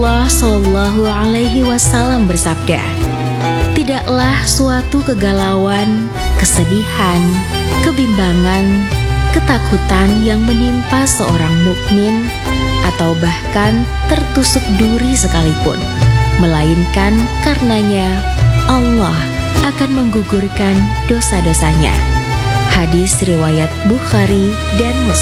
Allah Shallallahu Alaihi Wasallam bersabda, tidaklah suatu kegalauan, kesedihan, kebimbangan, ketakutan yang menimpa seorang mukmin atau bahkan tertusuk duri sekalipun, melainkan karenanya Allah akan menggugurkan dosa-dosanya. Hadis riwayat Bukhari dan Muslim.